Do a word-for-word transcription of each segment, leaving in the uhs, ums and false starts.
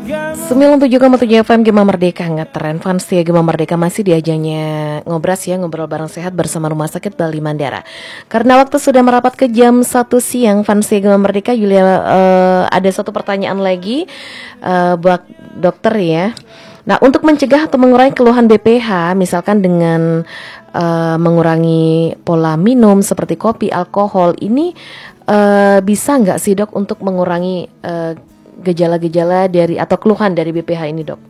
sembilan puluh tujuh koma tujuh F M Gema Merdeka ngetren. Fans ya Gema Merdeka masih diajanya ngobras ya, ngobrol bareng sehat bersama Rumah Sakit Bali Mandara. Karena waktu sudah merapat ke jam satu siang, fans ya Gema Merdeka, Yulia uh, ada satu pertanyaan lagi uh, buat dokter ya. Nah, untuk mencegah atau mengurangi keluhan B P H, misalkan dengan uh, mengurangi pola minum seperti kopi, alkohol, ini uh, bisa nggak sih dok untuk mengurangi uh, gejala-gejala dari atau keluhan dari B P H ini dok?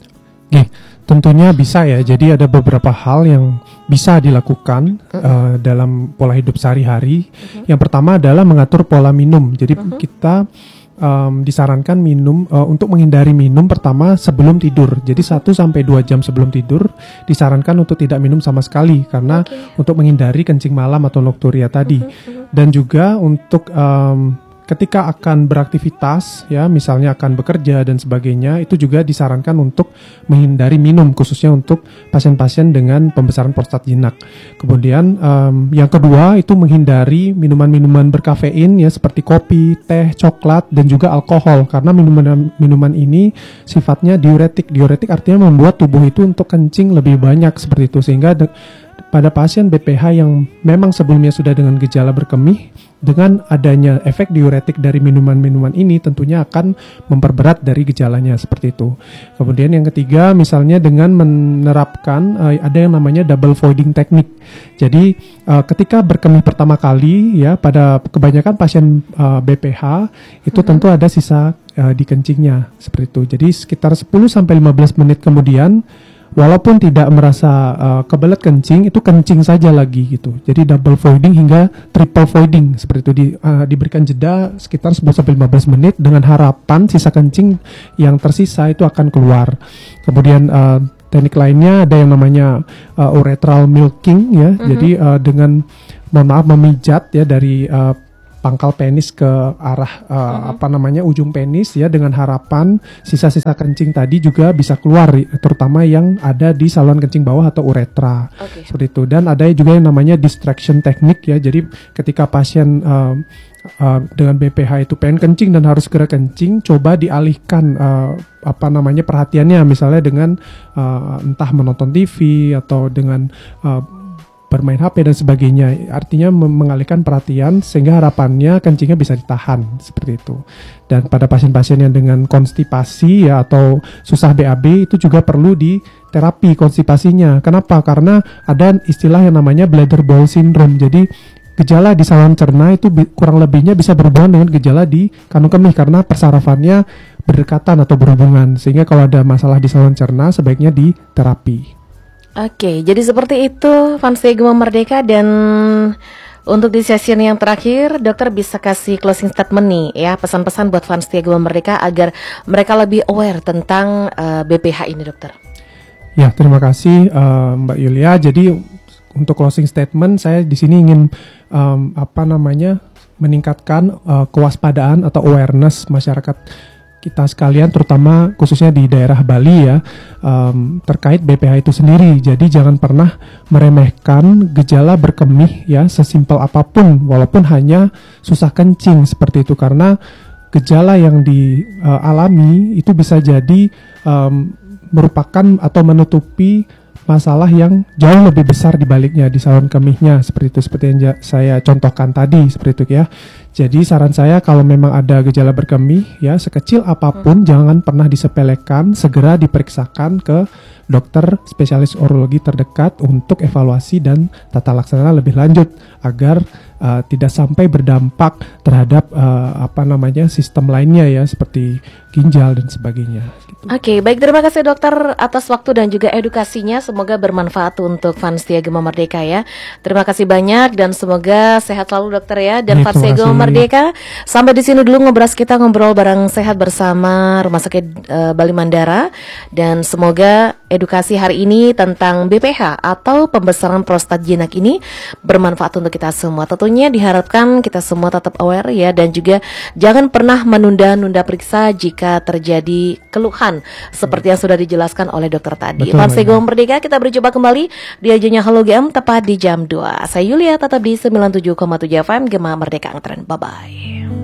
Oke, tentunya bisa ya. Jadi ada beberapa hal yang bisa dilakukan uh-huh. uh, dalam pola hidup sehari-hari. Uh-huh. Yang pertama adalah mengatur pola minum. Jadi uh-huh. kita um, disarankan minum uh, untuk menghindari minum pertama sebelum tidur. Jadi satu sampai dua jam sebelum tidur disarankan untuk tidak minum sama sekali karena okay. untuk menghindari kencing malam atau nokturia tadi. Uh-huh. Uh-huh. Dan juga untuk um, ketika akan beraktivitas ya, misalnya akan bekerja dan sebagainya, itu juga disarankan untuk menghindari minum, khususnya untuk pasien-pasien dengan pembesaran prostat jinak. Kemudian um, yang kedua itu menghindari minuman-minuman berkafein ya, seperti kopi, teh, coklat dan juga alkohol, karena minuman-minuman ini sifatnya diuretik. Diuretik artinya membuat tubuh itu untuk kencing lebih banyak seperti itu, sehingga de- pada pasien B P H yang memang sebelumnya sudah dengan gejala berkemih, dengan adanya efek diuretik dari minuman-minuman ini tentunya akan memperberat dari gejalanya seperti itu. Kemudian yang ketiga misalnya dengan menerapkan uh, ada yang namanya double voiding technique. Jadi uh, ketika berkemih pertama kali ya, pada kebanyakan pasien uh, B P H itu mm-hmm. tentu ada sisa uh, di kencingnya seperti itu. Jadi sekitar sepuluh sampai lima belas menit kemudian, walaupun tidak merasa uh, kebelet kencing, itu kencing saja lagi gitu. Jadi double voiding hingga triple voiding seperti itu. Di, uh, diberikan jeda sekitar sepuluh sampai lima belas menit dengan harapan sisa kencing yang tersisa itu akan keluar. Kemudian uh, teknik lainnya ada yang namanya uh, urethral milking ya. Mm-hmm. Jadi uh, dengan mohon maaf memijat ya dari uh, pangkal penis ke arah uh, uh-huh. apa namanya ujung penis ya, dengan harapan sisa-sisa kencing tadi juga bisa keluar, terutama yang ada di saluran kencing bawah atau uretra. Okay. Seperti itu. Dan ada juga yang namanya distraction technique ya. Jadi ketika pasien uh, uh, dengan B P H itu pengen kencing dan harus segera kencing, coba dialihkan uh, apa namanya perhatiannya, misalnya dengan uh, entah menonton T V atau dengan uh, bermain H P dan sebagainya, artinya mengalihkan perhatian sehingga harapannya kencingnya bisa ditahan seperti itu. Dan pada pasien-pasien yang dengan konstipasi ya atau susah B A B itu juga perlu di terapi konstipasinya. Kenapa? Karena ada istilah yang namanya bladder bowel syndrome. Jadi gejala di saluran cerna itu kurang lebihnya bisa berhubungan dengan gejala di kandung kemih karena persarafannya berdekatan atau berhubungan, sehingga kalau ada masalah di saluran cerna sebaiknya diterapi. Oke, jadi seperti itu fans Gema Merdeka. Dan untuk di sesi yang terakhir, dokter bisa kasih closing statement nih ya, pesan-pesan buat fans Gema Merdeka agar mereka lebih aware tentang uh, B P H ini dokter. Ya, terima kasih uh, Mbak Yulia. Jadi untuk closing statement saya di sini ingin um, apa namanya meningkatkan uh, kewaspadaan atau awareness masyarakat kita sekalian, terutama khususnya di daerah Bali ya, um, terkait B P H itu sendiri. Jadi jangan pernah meremehkan gejala berkemih ya, sesimpel apapun, walaupun hanya susah kencing seperti itu, karena gejala yang dialami uh, itu bisa jadi um, merupakan atau menutupi masalah yang jauh lebih besar di baliknya, di saluran kemihnya seperti itu, seperti yang ja- saya contohkan tadi seperti itu ya. Jadi saran saya kalau memang ada gejala berkemih ya, sekecil apapun hmm. jangan pernah disepelekan, segera diperiksakan ke dokter spesialis urologi terdekat untuk evaluasi dan tata laksana lebih lanjut agar uh, tidak sampai berdampak terhadap uh, apa namanya sistem lainnya ya, seperti ginjal dan sebagainya. Gitu. Oke, okay, baik, terima kasih dokter atas waktu dan juga edukasinya. Semoga bermanfaat untuk fans Gema Merdeka ya. Terima kasih banyak dan semoga sehat selalu dokter ya, dan fans Gema Merdeka. Sampai di sini dulu ngobras kita, ngobrol bareng sehat bersama Rumah Sakit uh, Bali Mandara, dan semoga edukasi hari ini tentang B P H atau pembesaran prostat jinak ini bermanfaat untuk kita semua. Tentunya diharapkan kita semua tetap aware ya, dan juga jangan pernah menunda-nunda periksa jika terjadi keluhan seperti yang sudah dijelaskan oleh dokter tadi. Fans Gema Merdeka, kita berjumpa kembali di ajennya Halo G M tepat di jam dua. Saya Yulia, tetap di sembilan puluh tujuh koma tujuh F M Gema Merdeka Ngetren. Bye bye.